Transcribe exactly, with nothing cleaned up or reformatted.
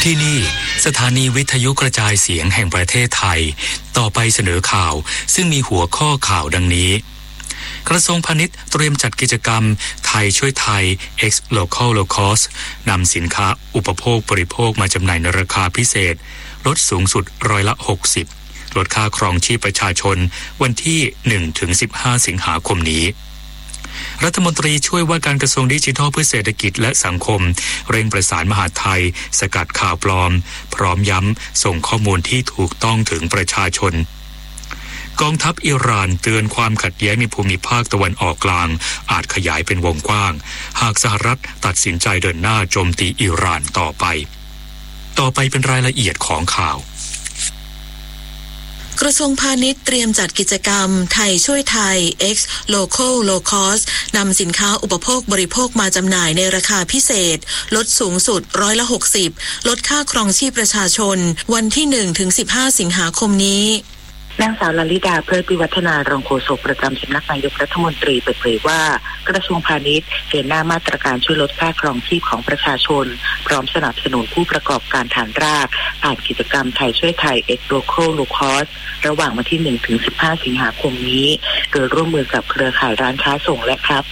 ที่นี่สถานีวิทยุกระจายเสียงแห่งประเทศไทยต่อไปเสนอข่าวซึ่งมีหัวข้อข่าวดังนี้กระทรวงพาณิชย์เตรียมจัดกิจกรรมไทยช่วยไทย X Local Low Cost นำสินค้าอุปโภคบริโภคมาจำหน่ายในราคาพิเศษลดสูงสุดร้อยละหกสิบลดค่าครองชีพประชาชนวันที่ หนึ่งถึงสิบห้า สิงหาคมนี้รัฐมนตรีช่วยว่าการกระทรวงดิจิทัลเพื่อเศรษฐกิจและสังคมเร่งประสานมหาดไทยสกัดข่าวปลอมพร้อมย้ำส่งข้อมูลที่ถูกต้องถึงประชาชนกองทัพอิหร่านเตือนความขัดแย้งในภูมิภาคตะวันออกกลางอาจขยายเป็นวงกว้างหากสหรัฐตัดสินใจเดินหน้าโจมตีอิหร่านต่อไปต่อไปเป็นรายละเอียดของข่าวกระทรวงพาณิชย์เตรียมจัดกิจกรรมไทยช่วยไทย X Local Low Cost นำสินค้าอุปโภคบริโภคมาจำหน่ายในราคาพิเศษลดสูงสุดร้อยละหกสิบลดค่าครองชีพประชาชนวันที่ หนึ่งถึงสิบห้า สิงหาคมนี้นางสาวลลิดาเพลิดวิวัฒนารองโฆษกประจำสำนักนายกรัฐมนตรีเปิดเผยว่ากระทรวงพาณิชย์เดินหน้ามาตรการช่วยลดค่าครองชีพของประชาชนพร้อมสนับสนุนผู้ประกอบการฐานรากผ่านกิจกรรมไทยช่วยไทย X Local Low Cost ระหว่างวันที่ หนึ่งถึงสิบห้า สิงหาคมนี้โดยร่วมมือกับเครือข่ายร้านค้าส่งและค้า